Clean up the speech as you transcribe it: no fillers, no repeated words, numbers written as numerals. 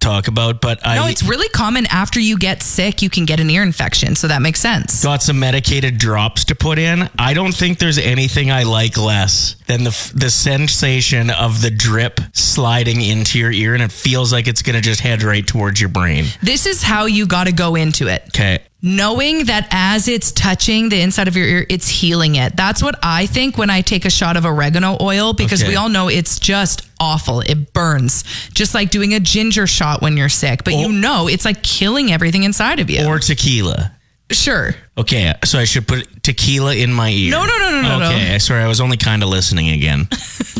talk about, but No, it's really common after you get sick, you can get an ear infection. So that makes sense. got some medicated drops to put in. I don't think there's anything I like less than the sensation of the drip sliding into your ear, and it feels like it's going to just head right towards your brain. This is how you got to go into it. Okay. Knowing that as it's touching the inside of your ear, it's healing it. That's what I think when I take a shot of oregano oil, because we all know it's just awful. It burns. Just like doing a ginger shot when you're sick. But it's like killing everything inside of you. Or tequila. Sure. Okay, so I should put tequila in my ear. No. Okay, sorry, I was only kind of listening again.